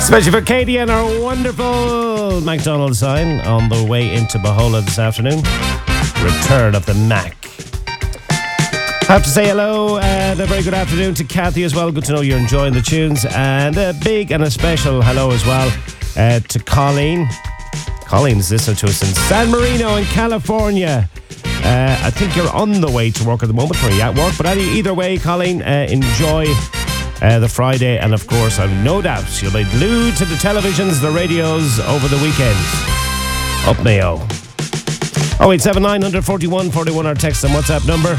Especially for Katie and our wonderful McDonald's sign on the way into Bahola this afternoon. Return of the Mac. I have to say hello and a very good afternoon to Kathy as well. Good to know you're enjoying the tunes. And a big and a special hello as well to Colleen. Colleen's listening to us in San Marino in California. I think you're on the way to work at the moment, or you're at work. But either way, Colleen, enjoy the Friday. And of course, I've no doubt you'll be glued to the televisions, the radios over the weekend. Up Mayo. 0879 141 41, our text and WhatsApp number.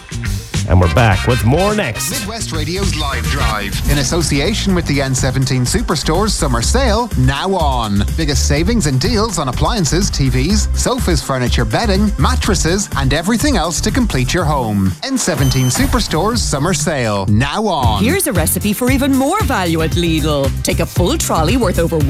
And we're back with more next. Midwest Radio's Live Drive, in association with the N17 Superstore's Summer Sale, now on. Biggest savings and deals on appliances, TVs, sofas, furniture, bedding, mattresses, and everything else to complete your home. N17 Superstore's Summer Sale, now on. Here's a recipe for even more value at Lidl. Take a full trolley worth over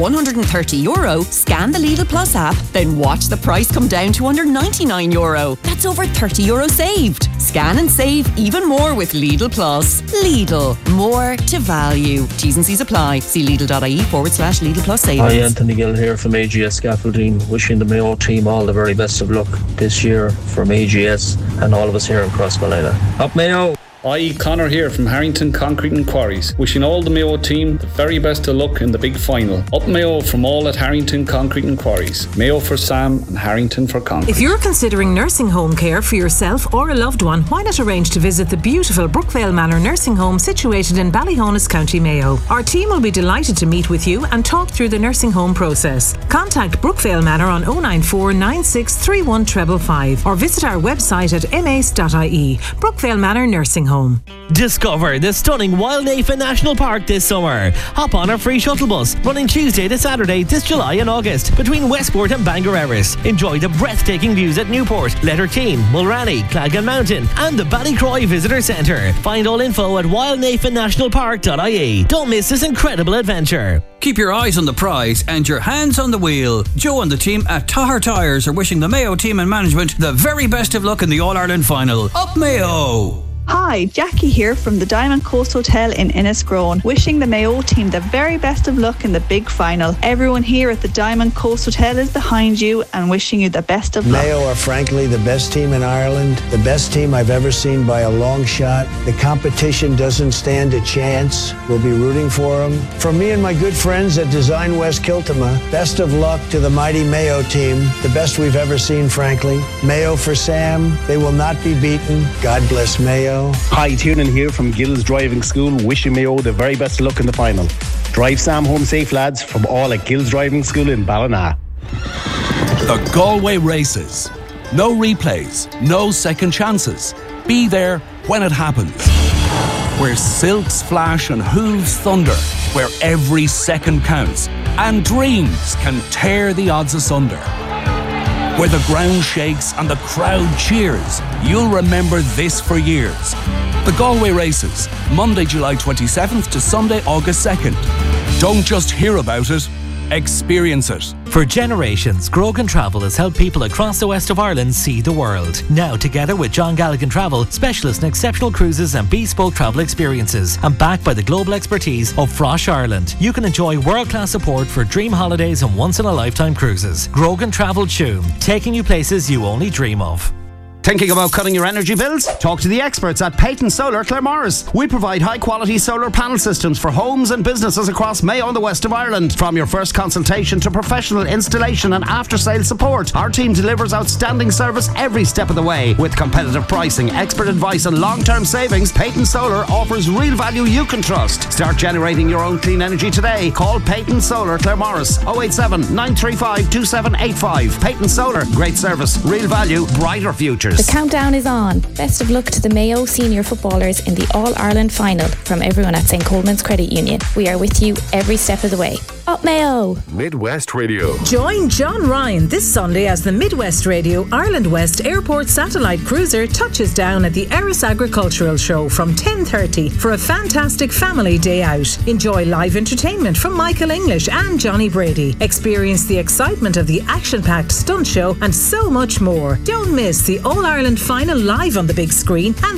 €130, scan the Lidl Plus app, then watch the price come down to under €99. That's over €30 saved. Scan and save even more with Lidl Plus. Lidl, more to value. T's and C's apply. See Lidl.ie/Lidl Plus savings. Hi, Anthony Gill here from AGS Scaffolding. Wishing the Mayo team all the very best of luck this year from AGS and all of us here in Crossmolina. Up Mayo! Hi, Connor here from Harrington Concrete and Quarries. Wishing all the Mayo team the very best of luck in the big final. Up Mayo from all at Harrington Concrete and Quarries. Mayo for Sam and Harrington for Concrete. If you're considering nursing home care for yourself or a loved one, why not arrange to visit the beautiful Brookvale Manor Nursing Home situated in Ballyhonus, County Mayo. Our team will be delighted to meet with you and talk through the nursing home process. Contact Brookvale Manor on 094 9631 555 or visit our website at mace.ie. Brookvale Manor Nursing Home. Discover the stunning Wildnafa National Park this summer. Hop on our free shuttle bus running Tuesday to Saturday this July and August between Westport and Bangor Erris. Enjoy the breathtaking views at Newport, Letterkeem, Mulranny, Clagan Mountain and the Ballycroy Visitor Centre. Find all info at wildnafanationalpark.ie. Don't miss this incredible adventure. Keep your eyes on the prize and your hands on the wheel. Joe and the team at Tahar Tyres are wishing the Mayo team and management the very best of luck in the All-Ireland final. Up Mayo! Hi, Jackie here from the Diamond Coast Hotel in Innisgrown, wishing the Mayo team the very best of luck in the big final. Everyone here at the Diamond Coast Hotel is behind you and wishing you the best of luck. Mayo are frankly the best team in Ireland, the best team I've ever seen by a long shot. The competition doesn't stand a chance. We'll be rooting for them. From me and my good friends at Design West Kiltama, best of luck to the mighty Mayo team, the best we've ever seen, frankly. Mayo for Sam, they will not be beaten. God bless Mayo. Hi, Tiernan here from Gills Driving School, wishing Mayo the very best of luck in the final. Drive Sam home safe, lads, from all at Gills Driving School in Ballina. The Galway Races. No replays, no second chances. Be there when it happens. Where silks flash and hooves thunder, where every second counts and dreams can tear the odds asunder. Where the ground shakes and the crowd cheers, you'll remember this for years. The Galway Races, Monday, July 27th to Sunday, August 2nd. Don't just hear about it, experience it. For generations, Grogan Travel has helped people across the west of Ireland see the world. Now, together with John Galligan Travel, specialists in exceptional cruises and bespoke travel experiences, and backed by the global expertise of Frosh Ireland, you can enjoy world-class support for dream holidays and once-in-a-lifetime cruises. Grogan Travel Tuam, taking you places you only dream of. Thinking about cutting your energy bills? Talk to the experts at Peyton Solar Claremorris. We provide high-quality solar panel systems for homes and businesses across Mayo and the west of Ireland. From your first consultation to professional installation and after-sales support, our team delivers outstanding service every step of the way. With competitive pricing, expert advice and long-term savings, Peyton Solar offers real value you can trust. Start generating your own clean energy today. Call Peyton Solar Claremorris 087 935 2785. Peyton Solar, great service, real value, brighter futures. The countdown is on. Best of luck to the Mayo senior footballers in the All-Ireland final from everyone at St. Coleman's Credit Union. We are with you every step of the way. Up Mayo! Midwest Radio. Join John Ryan this Sunday as the Midwest Radio Ireland West Airport Satellite Cruiser touches down at the Erris Agricultural Show from 10:30 for a fantastic family day out. Enjoy live entertainment from Michael English and Johnny Brady. Experience the excitement of the action-packed stunt show and so much more. Don't miss the All-Ireland final live on the big screen and